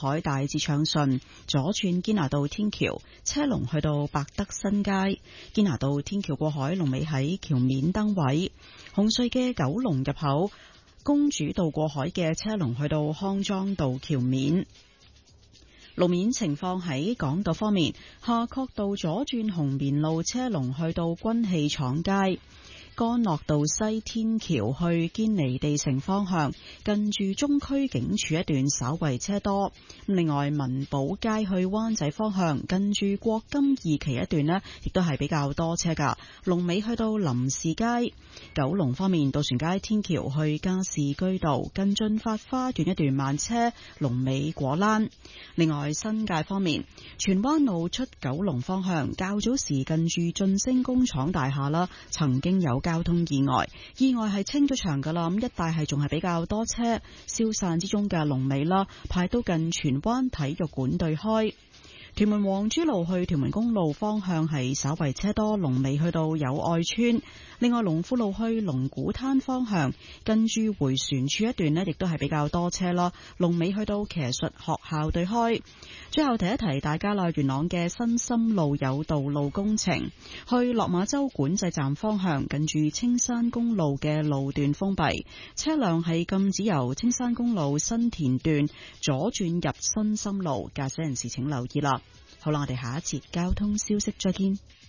海大致暢順，左轉堅拿道天橋車龍去到百德新街，堅拿道天橋過海龍尾喺橋面燈位，紅隧嘅九龍入口公主道過海嘅車龍去到康莊道橋面。路面情況喺港島方面，夏慤道左轉紅棉路車龍去到軍器廠街，干諾道西天橋去堅尼地城方向，近住中區警署一段稍為車多。另外，民寶街去灣仔方向，近住國金二期一段呢，亦都係比較多車噶。龍尾去到林士街。九龍方面，渡船街天橋去加士居道，近駿發花園一段慢車，龍尾果欄。另外，新界方面，荃灣路出九龍方向，較早時近住晉升工廠大廈啦，曾經有交通意外，意外係清咗場噶啦，咁一帶係仲係比較多車，消散之中嘅龍尾啦，排到近荃灣體育館對開。屯門皇珠路去屯門公路方向係稍為車多，龍尾去到友愛村。另外，龍富路去龍鼓灘方向，跟住回旋處一段呢，亦都係比較多車咯，龍尾去到騎術學校對開。最後提一提大家啦，元朗嘅新深路有道路工程，去落馬洲管制站方向，近住青山公路嘅路段封閉，車輛係禁止由青山公路新田段左轉入新深路，駕駛人士請留意啦。好啦，我哋下一節交通消息再見。